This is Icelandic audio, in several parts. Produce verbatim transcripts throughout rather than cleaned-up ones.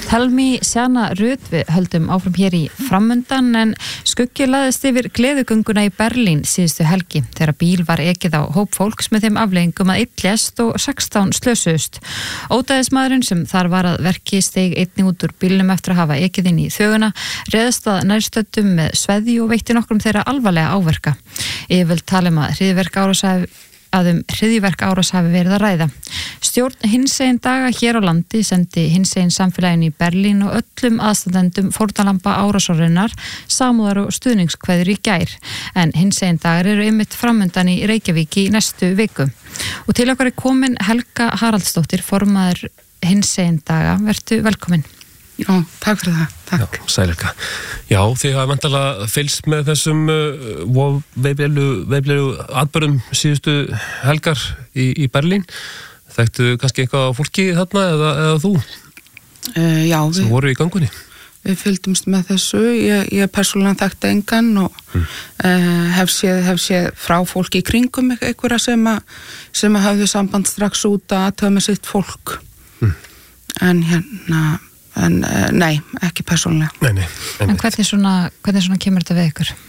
Thelmi, Sjana, Rut, við höldum áfram hér í framundan en skuggi laðist yfir gleðigönguna í Berlín síðustu helgi þegar bíl var ekið á hóp fólks með þeim afleiðingum að einn lést og sextán slösuðust. Ódæðismaðurinn sem þar var að verki steig einnig út úr bílnum eftir að hafa ekið inn í þöguna, réðst að nærstöddum með sveðji og veitti nokkrum þeirra alvarlega áverka. Yfirvöld tala um að hryðjuverk árás hafi að um hryðjuverk árás hafi verið að ræða. Stjórn hinsegin daga hér á landi sendi hinsegin samfélaginu í Berlín og öllum aðstandendum fórnarlamba árásarinnar samúðar og stuðningskveður í gær. En hinsegin dagar eru einmitt framundan í Reykjavík í næstu viku. Og til okkar er komin Helga Haraldsdóttir, formaður hinsegin daga. Vertu velkomin. Já, takk fyrir það. Takk. Já, sælirka. Já, þið hafa vantarlega fylgst með þessum uh, veiflegu atbörðum síðustu helgar í, í Berlín. Þekktu kannski eitthvað fólki þarna eða, eða þú? Uh, já, við... Sem voru í gangunni? Við fylgdumst með þessu. Ég, ég persónulega þekkti engan og mm. uh, hef, séð, hef séð frá fólki í kringum einhverja sem að, sem að hafðu samband strax út að aðtöða með sitt fólk. Mm. En hérna... En nei, ekki persónulega. Nei, nei. En hvernig svona, hvernig svona kemur þetta við ykkur?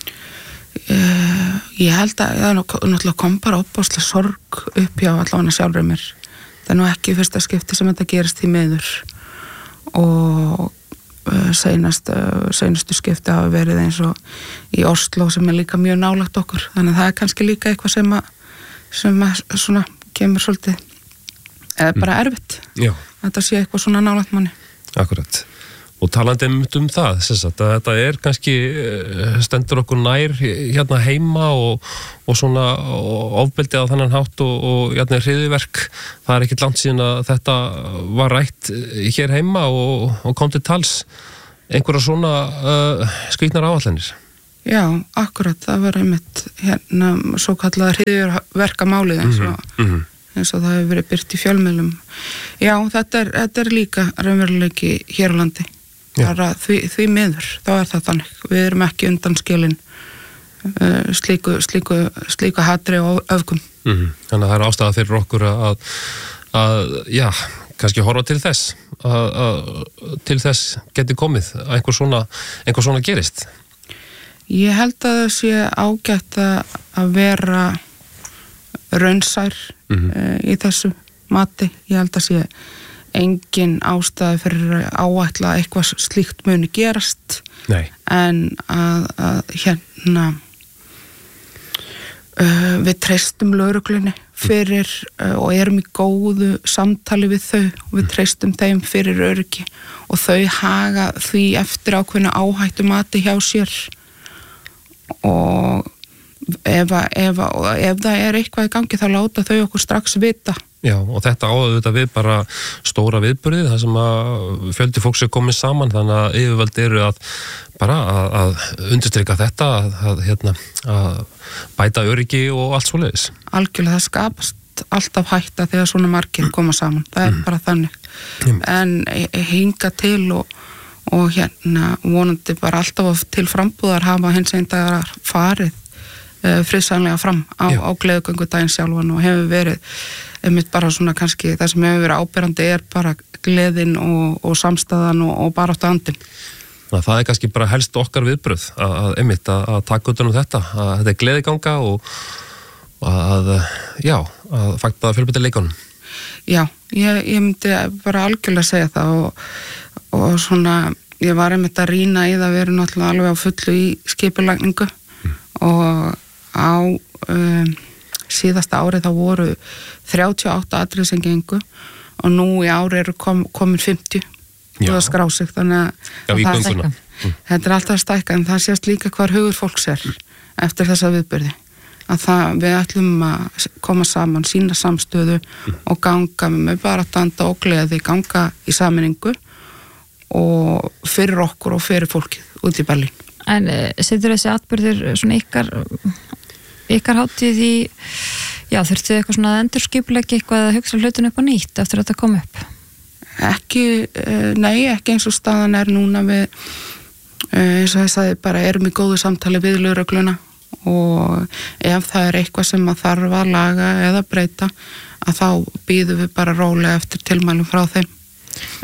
Uh, ég held að það náttúrulega kom bara opaslega sorg upp hjá allavega sjálfur mér. Það er nú ekki fyrsta skipti sem þetta gerist í miður. Og uh, seinast, uh, seinastu skipti hafa verið eins og í Oslo sem er líka mjög nálægt okkur. Þannig að það er kannski líka eitthvað sem að, sem að svona kemur svolítið, eða bara mm. erfitt. Já. Þetta sé eitthvað svona nálægt manni. Akkurat. Og talandi um það, sagt, að þetta er kannski stendur okkur nær hérna heima og, og svona ofbeldi á þennan hátt og, og hérna hryðjuverk. Það er ekkert langt síðan að þetta var rætt hér heima og, og kom til tals einhverja svona uh, skrýtnar áætlanir. Já, akkurat. Það var einmitt hérna svo kallað hryðjuverkamálið eins og mm -hmm. eins og það hefur verið byrt í fjölmiðlum. Já, þetta er, þetta er líka raunveruleiki hér á landi. Því, því miður, þá er það þannig. Við erum ekki undan skilin uh, slíku, slíku, slíku hatri og öfgum. Mm-hmm. Þannig að það er ástæða fyrir okkur að, að já, kannski horfa til þess, að, að til þess geti komið að einhver svona, einhver svona gerist. Ég held að það sé ágætt að vera raunsær mm-hmm. uh, í þessu mati. Ég held að sé engin ástæði fyrir áætla eitthvað slíkt muni gerast. Nei. En að, að hérna uh, við treystum lögreglunni fyrir uh, og erum í góðu samtali við þau og við treystum þeim fyrir öryggi og þau haga því eftir ákveðna áhættu mati hjá sér og ef, ef, ef það er eitthvað í gangi þá láta þau okkur strax vita. Já, og þetta áður þetta við bara stóra viðburðið, það sem að fjöldi fólks er komið saman, þannig að yfirvöld eru að bara að, að undirstrika þetta, að, að, hérna, að bæta öryggi og allt svoleiðis. Algjörlega, það skapast alltaf hætta þegar svona margir koma saman, það er mm. bara þannig. Mm. En hinga til og, og hérna vonandi bara alltaf til frambúðar hafa hinsegin dagar farið uh, friðsamlega fram á, á gleðigöngudaginn sjálfan og hefur verið einmitt bara svona kannski það sem hefur verið áberandi er bara gleðin og, og samstæðan og, og bara áttu andin. Það er kannski bara helst okkar viðbröð að, að einmitt að, að taka utan um þetta, að þetta er gleðiganga og, og að, já, að fagna fjölbreytileikanum. Já, ég, ég myndi bara algjörlega segja það og, og svona, ég var einmitt að rýna í það, við erum náttúrulega alveg á fullu í skipulagningu mm. og á um, síðasta árið þá voru þrjátíu og átta atriði sem gengu og nú í ári eru kom, komin fimmtíu og það skrá sig þannig að, Já, að það, mm. þetta er alltaf að stækka en það sést líka hvar hugur fólks er eftir þessa viðburði að það, við ætlum að koma saman sína samstöðu mm. og ganga með bara danda og gleði ganga í sameiningu og fyrir okkur og fyrir fólkið út í Berlín. En setur þessi atburður svona ykkar ykkar hátíð í, já, þurftu eitthvað svona að endurskipuleggja eitthvað að hugsa hlutun upp á nýtt eftir að þetta kom upp? Ekki, nei, ekki eins og staðan er núna við, eins og ég sagði, bara erum í góðu samtali við lögregluna og ef það er eitthvað sem að þarf að laga eða breyta, að þá býðum við bara rólega eftir tilmælum frá þeim.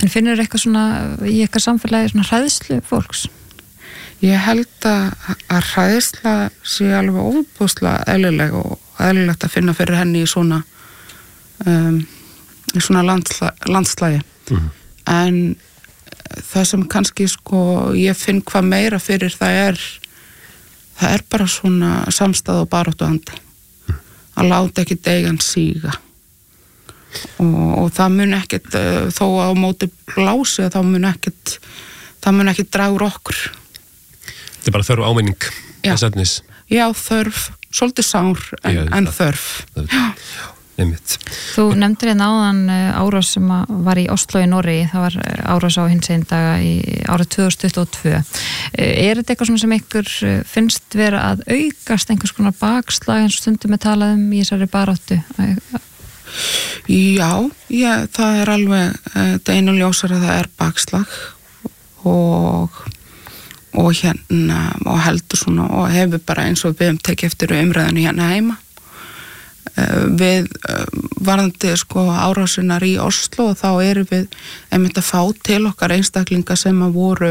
En finnur eitthvað svona í eitthvað samfélagi svona hræðslu fólks? Ég held að, að hræðsla sé alveg óbúslega eðlileg og eðlilegt að finna fyrir henni í svona um, í svona landsla, landslægi mm. en það sem kannski sko ég finn hvað meira fyrir það er það er bara svona samstæð og baráttuandi mm. að láta ekki deigan síga og, og það mun ekkert þó á móti blási þá mun ekkert það mun ekkert draga úr okkur. Þetta er bara þörf áminning já. Já, þörf, svolítið sár en, já, en þörf. Já. Einmitt. Þú nefndir hérna áðan árás sem var í Oslo í Noregi, það var árás á hinsegin daga í árið tvö þúsund tuttugu og tvö. Er þetta eitthvað sem ykkur finnst vera að aukast einhvers konar bakslag eins og stundum við talaðum í þessari baráttu? Já, já, það er alveg, þetta einu ljósar að það er bakslag og og hérna og heldur svona og hefur bara eins og við hefum tekið eftir umræðinu hérna heima við varðandi sko árásunar í Oslo og þá erum við einmitt að fá til okkar einstaklinga sem að voru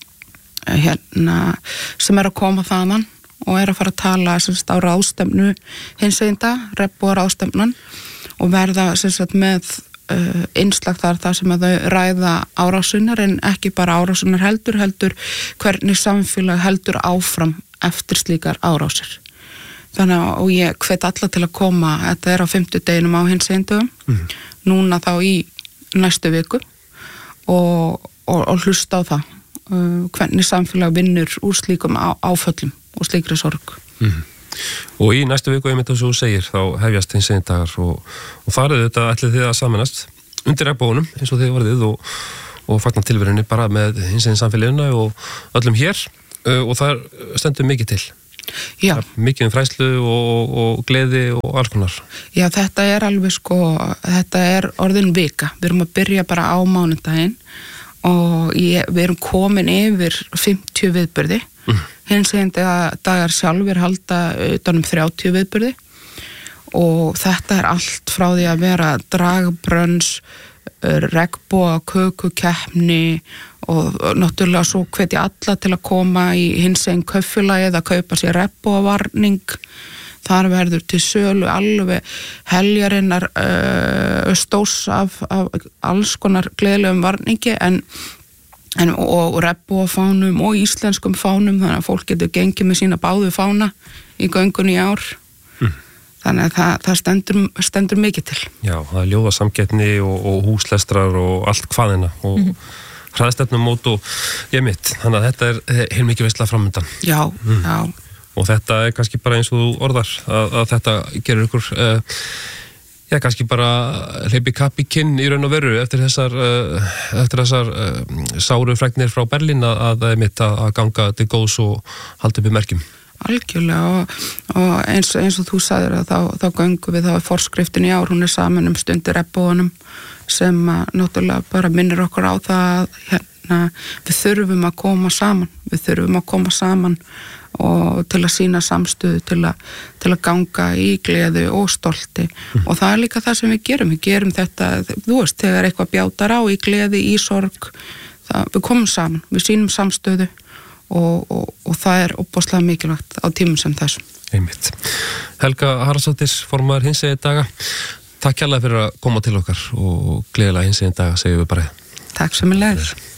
hérna sem er að koma þaðan og er að fara að tala semst á ráðstefnu hinsegin dag, rebbúar ráðstefnan og verða semst með Uh, innslag þar það sem að þau ræða árásunar en ekki bara árásunar heldur heldur hvernig samfélag heldur áfram eftir slíkar árásir þannig að og ég hvet alla til að koma þetta er á fimmtudeginum á hinsegin dögum mm. núna þá í næstu viku og, og, og hlusta á það uh, hvernig samfélag vinnur úr slíkum á, áföllum og slíkri sorg mm. Og í næstu viku, einmitt þess að þú segir, þá hefjast hinsegin dagar og, og þar er þetta ætlið þið að samanast undir regnboganum eins og þið varðið og, og fagna tilverunni bara með hinsegin samfélagina og öllum hér og þar stendur mikið til. Já. Mikið um fræðslu og, og gleði og alls konar. Já, þetta er alveg sko, þetta er orðin vika. Við erum að byrja bara á mánudaginn og ég, við erum komin yfir fimmtíu viðburði. Mm. Hinsegin dagar sjálfur halda utan um þrjátíu viðburði og þetta er allt frá því að vera dragbrönns, regnboga, kökukeppni og náttúrulega svo hvetja alla til að koma í hinsegin kaupfélagið að kaupa sér regnbogavarning. Þar verður til sölu alveg heljarinnar uh, stórs af, af alls konar gleðilegum varningi en En, og, og regnbogafánum og íslenskum fánum þannig að fólk getur gengið með sína báðu fána í göngunni í ár mm. þannig að það, það stendur, stendur mikið til. Já, það er ljóðasamkeppni og, og húslestrar og allt hvaðina og mm. hraðstefnum mót og ég mitt, þannig að þetta er heil mikið veisla framundan. Já, mm. já. Og þetta er kannski bara eins og þú orðar að, að þetta gerur ykkur uh, Já, kannski bara hleypi kapp í kinn í raun og veru eftir þessar, uh, eftir þessar uh, sáru fregnir frá Berlín að, að, að, að ganga til góðs og halda upp í merkjum. Algjörlega og, og eins, eins og þú sagðir að þá, þá göngum við þá forskriftin í ár, hún er saman um stundir regnboganum sem að náttúrulega bara minnir okkur á það að hérna, við þurfum að koma saman, við þurfum að koma saman og til að sína samstöðu til að, til að ganga í gleði og stolti mm. og það er líka það sem við gerum við gerum þetta, þú veist, þegar eitthvað bjátar á í gleði, í sorg það, við komum saman, við sýnum samstöðu og, og, og það er óbúslega mikilvægt á tímum sem þessum. Einmitt. Helga Haraldsdóttir, formaður hinsegin daga, takk kærlega fyrir að koma til okkar og gleðilega hinsegin daga, segjum við bara. Takk sömuleiðis.